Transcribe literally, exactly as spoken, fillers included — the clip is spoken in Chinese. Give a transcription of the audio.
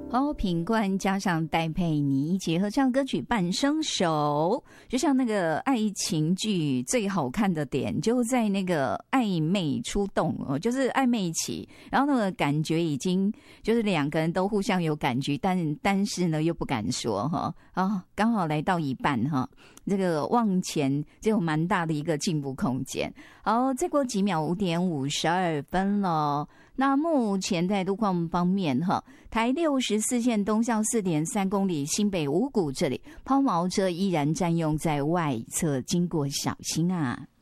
好，品冠加上戴佩妮一起合唱歌曲《半生熟》，就像那个爱情剧最好看的点就在那个暧昧出动哦，就是暧昧期，然后那个感觉已经就是两个人都互相有感觉，但但是呢又不敢说哈啊，刚好来到一半哈，这个往前就有蛮大的一个进步空间。好，再过几秒五点五十二分了。那目前在路况方面哈，台六十四线东向 四点三公里新北五股这里抛锚车依然占用在外侧，经过小心啊。